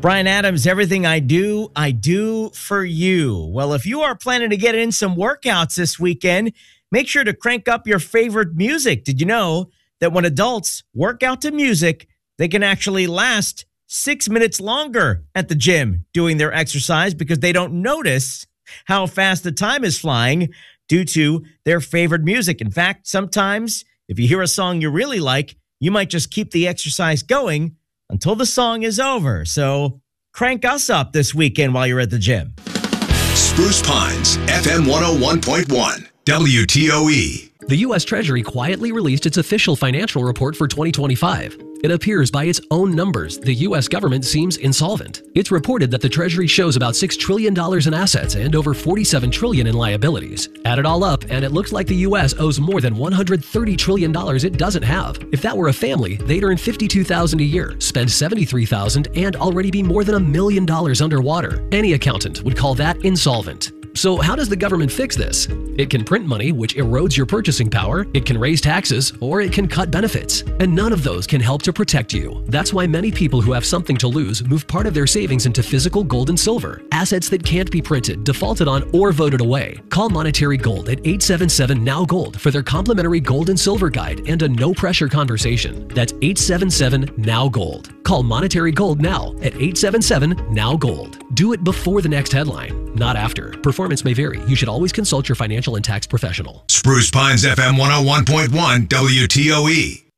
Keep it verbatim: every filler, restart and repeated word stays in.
Bryan Adams, everything I do, I do for you. Well, if you are planning to get in some workouts this weekend, make sure to crank up your favorite music. Did you know that when adults work out to music, they can actually last six minutes longer at the gym doing their exercise because they don't notice how fast the time is flying due to their favorite music. In fact, sometimes if you hear a song you really like, you might just keep the exercise going until the song is over. So crank us up this weekend while you're at the gym. Spruce Pines, F M one oh one point one, W T O E. The U S Treasury quietly released its official financial report for twenty twenty-five. It appears by its own numbers, the U S government seems insolvent. It's reported that the Treasury shows about six trillion dollars in assets and over forty-seven trillion dollars in liabilities. Add it all up, and it looks like the U S owes more than one hundred thirty trillion dollars it doesn't have. If that were a family, they'd earn fifty-two thousand dollars a year, spend seventy-three thousand dollars, and already be more than a million dollars underwater. Any accountant would call that insolvent. So how does the government fix this? It can print money, which erodes your purchasing power, it can raise taxes, or it can cut benefits. And none of those can help to protect you. That's why many people who have something to lose move part of their savings into physical gold and silver, assets that can't be printed, defaulted on, or voted away. Call Monetary Gold at eight seven seven, N O W Gold for their complimentary gold and silver guide and a no-pressure conversation. That's eight seven seven, N O W Gold. Call Monetary Gold now at eight seven seven, N O W Gold. Do it before the next headline, not after. Performance may vary. You should always consult your financial and tax professional. Spruce Pines, F M one oh one point one, W T O E.